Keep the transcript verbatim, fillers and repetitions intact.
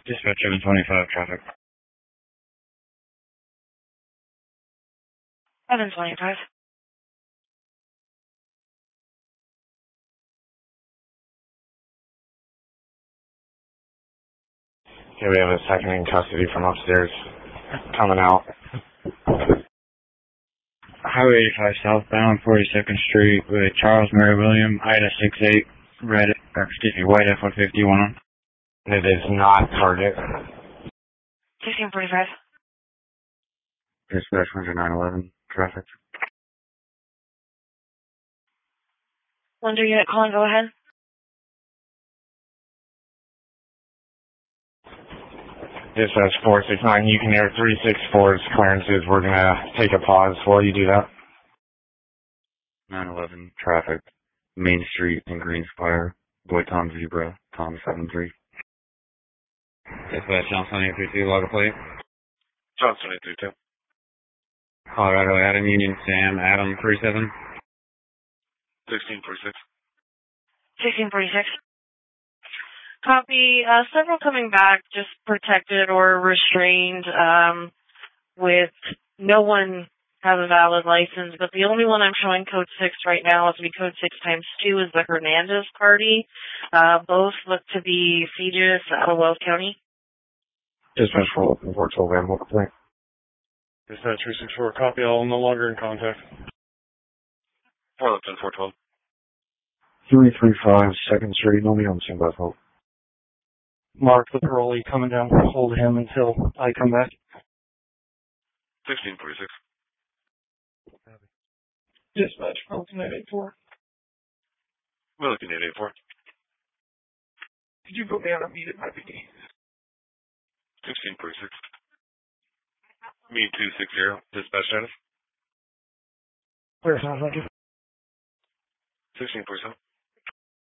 Dispatch seven twenty-five traffic. seven twenty-five. Okay, we have a second in custody from upstairs coming out. Highway eighty-five southbound, forty-second Street with Charles Mary William, Ida six eight, red, excuse me, white F one fifty one on. It is not target. sixteen forty-five. Dispatch one nine eleven, traffic. Wonder unit calling, go ahead. Dispatch four six nine, you can hear three six four's clearances. We're going to take a pause while you do that. nine eleven, traffic, Main Street in Green Square, Boy Tom Zebra, Tom seven three. Dispatch Johnson eight three two, log a plate. Johnson eight three two. Colorado Adam Union Sam, Adam three seven. sixteen forty-six. sixteen forty-six. Copy. Uh, several coming back, just protected or restrained, um, with no one has a valid license, but the only one I'm showing code six right now is to be code six times two is the Hernandez party. Uh, both look to be sieges out of Wells County. Dispatch four twelve, Van Walker Plane. Dispatch three six four, copy, all no longer in contact. four eleven, four twelve. three three five, second Street, no me on the same bus hold. Mark the parolee coming down, hold him until I come back. sixteen forty-six. Dispatch, Wilton eight eight four. Wilton eight eight four. Could you put me on a meet at my P D? sixteen forty-six. Me two sixty, dispatch status. Where sounds like it? sixteen forty-seven.